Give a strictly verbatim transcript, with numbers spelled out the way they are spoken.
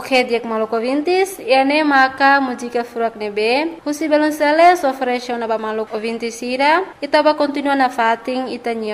Oke, diak Maluku vintis, iane maka mujika furak nebe, husi belum sele so fresho na ba Maluku vintis ira, itaba continua na fating itanya